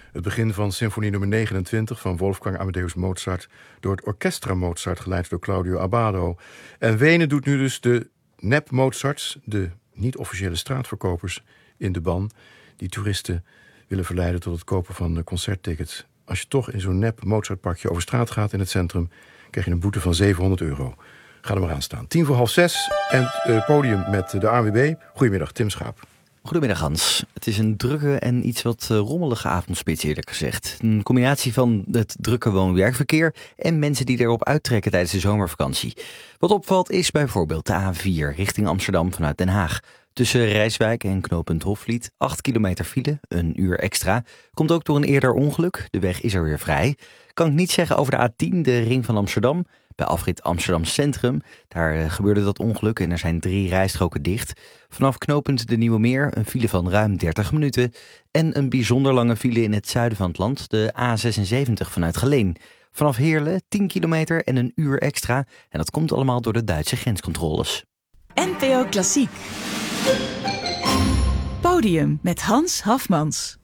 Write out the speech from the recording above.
Het begin van symfonie nummer 29 van Wolfgang Amadeus Mozart door het Orchestra Mozart, geleid door Claudio Abbado. En Wenen doet nu dus de nep-Mozarts, de niet-officiële straatverkopers, in de ban, die toeristen willen verleiden tot het kopen van concerttickets. Als je toch in zo'n nep-Mozartparkje over straat gaat in het centrum, krijg je een boete van €700. Ga er maar aan staan. 5:45 en het podium met de ANWB. Goedemiddag, Tim Schaap. Goedemiddag Hans. Het is een drukke en iets wat rommelige avondspits eerlijk gezegd. Een combinatie van het drukke woon-werkverkeer en mensen die erop uittrekken tijdens de zomervakantie. Wat opvalt is bijvoorbeeld de A4 richting Amsterdam vanuit Den Haag. Tussen Rijswijk en knooppunt Hofvliet 8 kilometer file, een uur extra. Komt ook door een eerder ongeluk. De weg is er weer vrij. Kan ik niet zeggen over de A10, de ring van Amsterdam. Bij afrit Amsterdam Centrum, daar gebeurde dat ongeluk en er zijn 3 rijstroken dicht. Vanaf knooppunt de Nieuwe Meer een file van ruim 30 minuten. En een bijzonder lange file in het zuiden van het land, de A76 vanuit Geleen. Vanaf Heerlen 10 kilometer en een uur extra. En dat komt allemaal door de Duitse grenscontroles. NPO Klassiek. Podium met Hans Hafmans.